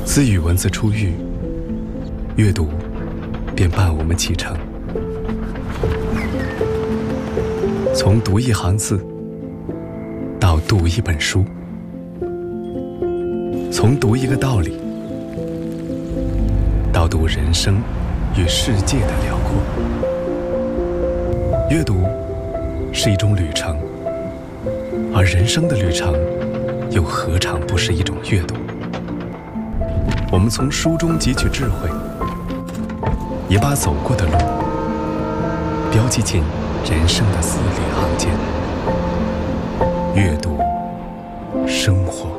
自语文字初遇，阅读便伴我们启程。从读一行字到读一本书，从读一个道理到读人生与世界的辽阔。阅读是一种旅程，而人生的旅程又何尝不是一种阅读？我们从书中汲取智慧，也把走过的路标记进人生的字里行间。阅读，生活。